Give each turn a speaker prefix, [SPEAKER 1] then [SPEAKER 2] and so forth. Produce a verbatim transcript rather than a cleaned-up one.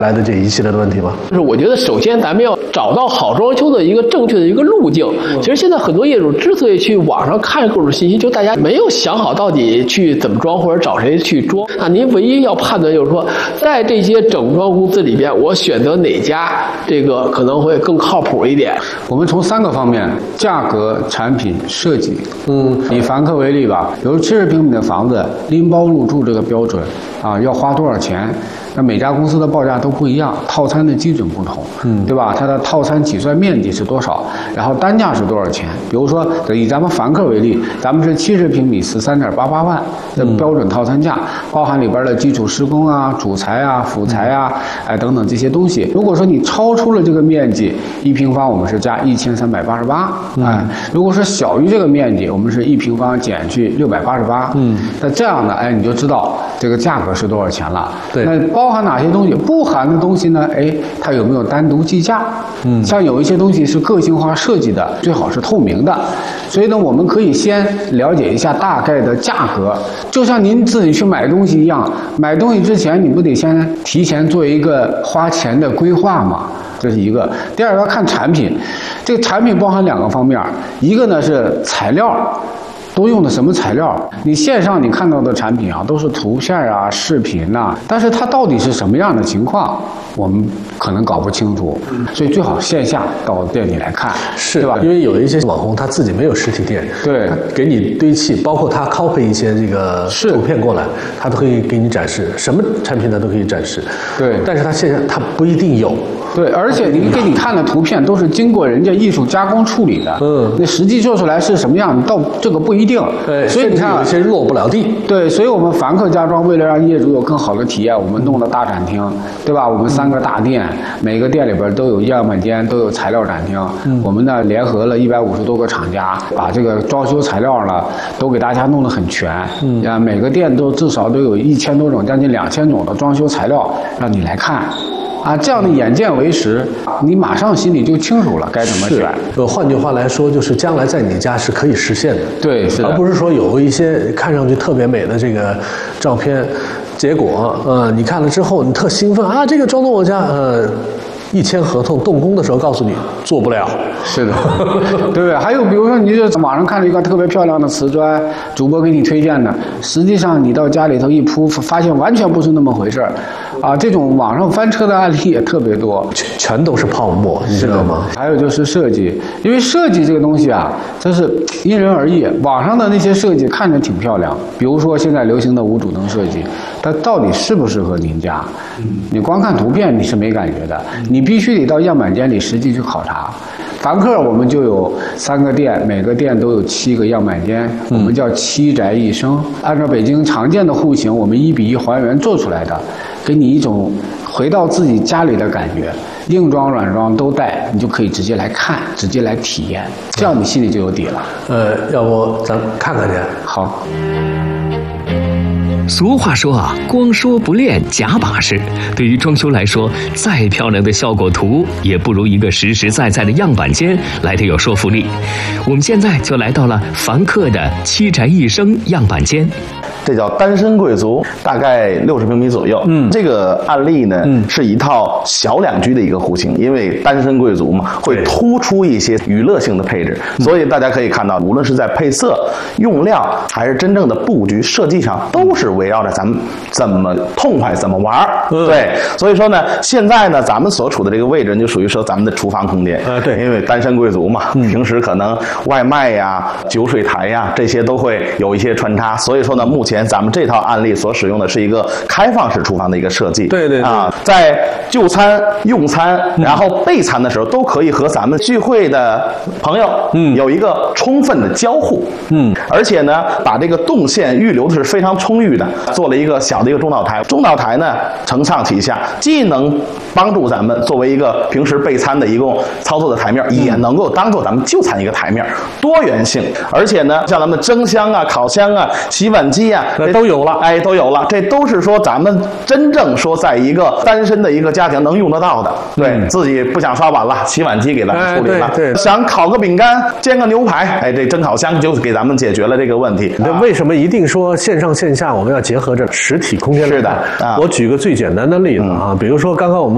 [SPEAKER 1] 来的这一系列的问题吗？
[SPEAKER 2] 就是我觉得首先咱们要找到好装修的一个正确的一个路径。其实现在很多业主之所以去网上看各种信息，就大家没有想好到底去怎么装或者找谁去装啊。您唯一要判断就是说，在这些整装公司里边，我选择哪家这个可能会更靠谱一点。
[SPEAKER 3] 我们从三个方面：价格、产品、设计。嗯，以凡客为例吧，比如七十平米的房子，拎包入住这个标准啊，要花多少钱？那每家公司的报价都不一样，套餐的基准不同，嗯，对吧？它的套餐起算面积是多少？然后单价是多少钱？比如说，以咱们凡客为例，咱们是七十平米，十三点八八万的标准套餐价，包含里边的基础施工啊、主材啊、辅材啊，哎等等这些东西。如果说你超出了这个面积，一平方我们是加一千三百八十八，哎，如果说小于这个面积，我们是一平方减去六百八十八，嗯，那这样呢，哎，你就知道这个价格是多少钱了。
[SPEAKER 1] 对，
[SPEAKER 3] 那包含哪些东西？不含的东西呢？哎，它有没有单独计价？嗯，像有一些东西是个性化设计的，最好是透明的。所以呢，我们可以先了解一下大概的价格，就像您自己去买东西一样，买东西之前你不得先提前做一个花钱的规划吗？这是一个。第二个要看产品，这个产品包含两个方面，一个呢是材料。都用的什么材料？你线上你看到的产品啊，都是图片啊、视频呐、啊，但是它到底是什么样的情况，我们可能搞不清楚，所以最好线下到店里来看，
[SPEAKER 1] 是
[SPEAKER 3] 对吧？
[SPEAKER 1] 因为有一些网红他自己没有实体店，
[SPEAKER 3] 对，
[SPEAKER 1] 给你堆砌，包括他 copy 一些这个图片过来，他都可以给你展示，什么产品他都可以展示，
[SPEAKER 3] 对，
[SPEAKER 1] 但是他线下他不一定有。
[SPEAKER 3] 对，而且您给你看的图片都是经过人家艺术加工处理的，嗯，那实际做出来是什么样，到这个不一定。
[SPEAKER 1] 对，
[SPEAKER 3] 所以你看，
[SPEAKER 1] 有些落不了地。
[SPEAKER 3] 对，所以我们凡客家装为了让业主有更好的体验，我们弄了大展厅，对吧？我们三个大店，每个店里边都有样板间，都有材料展厅。嗯，我们呢联合了一百五十多个厂家，把这个装修材料呢都给大家弄得很全。嗯，啊，每个店都至少都有一千多种，将近两千种的装修材料让你来看。啊，这样的眼见为实，你马上心里就清楚了该怎么选。
[SPEAKER 1] 呃，换句话来说，就是将来在你家是可以实现的。
[SPEAKER 3] 对，是的，
[SPEAKER 1] 而不是说有一些看上去特别美的这个照片，结果呃你看了之后你特兴奋啊，这个装到我家，呃。一签合同动工的时候告诉你做不了，
[SPEAKER 3] 是的，对不对？还有比如说，你就网上看了一个特别漂亮的瓷砖，主播给你推荐的，实际上你到家里头一铺，发现完全不是那么回事儿，啊，这种网上翻车的案例也特别多，
[SPEAKER 1] 全都是泡沫，你知道吗？
[SPEAKER 3] 还有就是设计，因为设计这个东西啊，真是因人而异。网上的那些设计看着挺漂亮，比如说现在流行的无主灯设计，它到底适不适合您家？你光看图片你是没感觉的，你必须得到样板间里实际去考察。凡客我们就有三个店，每个店都有七个样板间，我们叫七宅一生，按照北京常见的户型，我们一比一还原做出来的，给你一种回到自己家里的感觉，硬装软装都带，你就可以直接来看，直接来体验，这样你心里就有底了。
[SPEAKER 1] 呃，要不咱看看去？
[SPEAKER 3] 好。
[SPEAKER 4] 俗话说啊，光说不练假把式。对于装修来说，再漂亮的效果图也不如一个实实在在的样板间来得有说服力。我们现在就来到了凡客的七宅一生样板间。
[SPEAKER 5] 这叫单身贵族，大概六十平米左右。嗯，这个案例呢，嗯，是一套小两居的一个户型，因为单身贵族嘛，会突出一些娱乐性的配置，所以大家可以看到，无论是在配色、用料，还是真正的布局设计上，都是围绕着咱们怎么痛快怎么玩。嗯、对，所以说呢，现在呢，咱们所处的这个位置就属于说咱们的厨房空间。呃，对，因为单身贵族嘛，嗯、平时可能外卖呀、酒水台呀这些都会有一些穿插，所以说呢，目前。前咱们这套案例所使用的是一个开放式厨房的一个设计，
[SPEAKER 1] 对对对
[SPEAKER 5] 啊，在就餐、用餐，然后备餐的时候，都可以和咱们聚会的朋友，嗯，有一个充分的交互，嗯，而且呢，把这个动线预留的是非常充裕的，做了一个小的一个中岛台，中岛台呢承上启下，既能帮助咱们作为一个平时备餐的一共操作的台面，也能够当做咱们就餐一个台面，多元性，而且呢，像咱们蒸箱啊、烤箱啊、洗碗机啊。
[SPEAKER 1] 那都有了，
[SPEAKER 5] 哎，都有了，这都是说咱们真正说在一个单身的一个家庭能用得到的。对、嗯、自己不想刷碗了，洗碗机给咱们处理了；哎、对对想烤个饼干、煎个牛排，哎，这蒸烤箱就给咱们解决了这个问题。
[SPEAKER 1] 那为什么一定说线上线下我们要结合着实体空间？
[SPEAKER 5] 是的，
[SPEAKER 1] 啊、我举个最简单的例子啊，嗯、比如说刚刚我们。